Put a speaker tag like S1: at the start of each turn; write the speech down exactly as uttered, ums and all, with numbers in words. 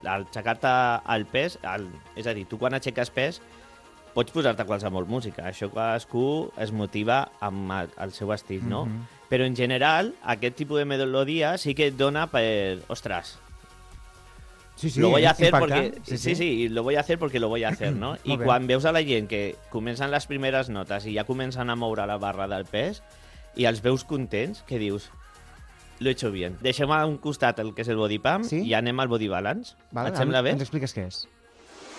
S1: al aixecar-te el pes, el, és a dir, tu quan aixeques pes pots posar-te qualsevol música, això cadascú es motiva amb el, el seu estil, no?
S2: Mhm.
S1: Però en general, aquest tipus de melodia sí que et dona per... Ostres,
S2: Sí, sí,
S1: lo voy a hacer
S2: impactant.
S1: porque... Sí, sí, sí, lo voy a hacer porque lo voy a hacer, no? I
S2: Molt bé.
S1: quan veus a la gent que comencen les primeres notes i ja comencen a moure la barra del pes i els veus contents, que dius, lo he hecho bien. Deixem a un costat el que és el body pump
S2: Sí?
S1: i anem al body balance.
S2: Vale,
S1: Et sembla bé?
S2: Ens expliques què és.